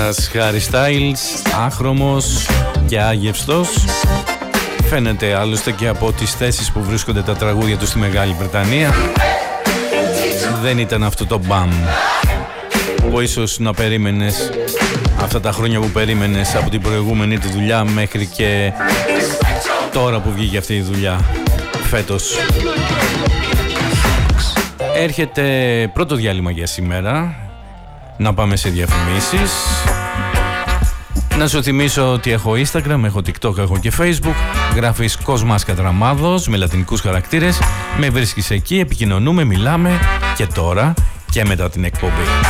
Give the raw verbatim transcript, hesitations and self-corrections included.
Χάρι Στάιλς, άχρωμος και άγευστος. Φαίνεται άλλωστε και από τις θέσεις που βρίσκονται τα τραγούδια του στη Μεγάλη Βρετανία. Δεν ήταν αυτό το μπαμ που ίσως να περίμενες αυτά τα χρόνια που περίμενες από την προηγούμενη τη δουλειά μέχρι και τώρα που βγήκε αυτή η δουλειά φέτος. Έρχεται πρώτο διάλειμμα για σήμερα. Να πάμε σε διαφημίσεις. Να σου θυμίσω ότι έχω Instagram, έχω TikTok, έχω και Facebook. Γράφεις Κοσμάς Κατραμάδος με λατινικούς χαρακτήρες. Με βρίσκεις εκεί, επικοινωνούμε, μιλάμε και τώρα και μετά την εκπομπή.